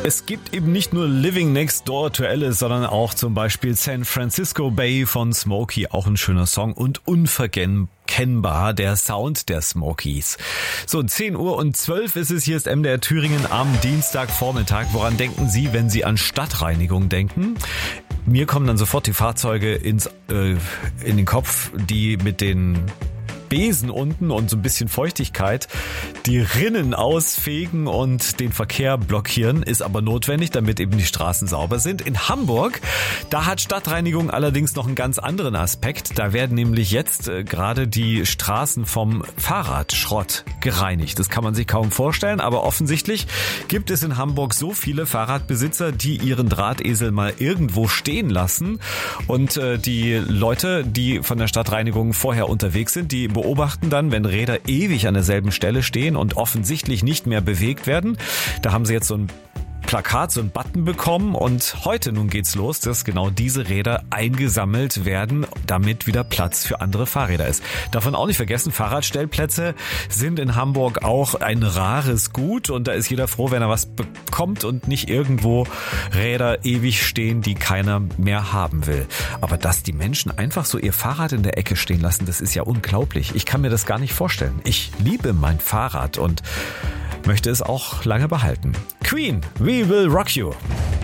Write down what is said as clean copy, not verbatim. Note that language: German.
Es gibt eben nicht nur Living Next Door to Alice, sondern auch zum Beispiel San Francisco Bay von Smokey, auch ein schöner Song und unverkennbar der Sound der Smokies. So, 10:12 ist es, hier ist MDR Thüringen am Dienstagvormittag. Woran denken Sie, wenn Sie an Stadtreinigung denken? Mir kommen dann sofort die Fahrzeuge in den Kopf, die mit den Besen unten und so ein bisschen Feuchtigkeit die Rinnen ausfegen und den Verkehr blockieren, ist aber notwendig, damit eben die Straßen sauber sind. In Hamburg, da hat Stadtreinigung allerdings noch einen ganz anderen Aspekt. Da werden nämlich jetzt gerade die Straßen vom Fahrradschrott gereinigt. Das kann man sich kaum vorstellen, aber offensichtlich gibt es in Hamburg so viele Fahrradbesitzer, die ihren Drahtesel mal irgendwo stehen lassen und die Leute, die von der Stadtreinigung vorher unterwegs sind, die beobachten dann, wenn Räder ewig an derselben Stelle stehen und offensichtlich nicht mehr bewegt werden. Da haben sie jetzt so ein Plakat, so ein Button bekommen und heute nun geht's los, dass genau diese Räder eingesammelt werden, damit wieder Platz für andere Fahrräder ist. Davon auch nicht vergessen, Fahrradstellplätze sind in Hamburg auch ein rares Gut und da ist jeder froh, wenn er was bekommt und nicht irgendwo Räder ewig stehen, die keiner mehr haben will. Aber dass die Menschen einfach so ihr Fahrrad in der Ecke stehen lassen, das ist ja unglaublich. Ich kann mir das gar nicht vorstellen. Ich liebe mein Fahrrad und möchte es auch lange behalten. Queen, We Will Rock You.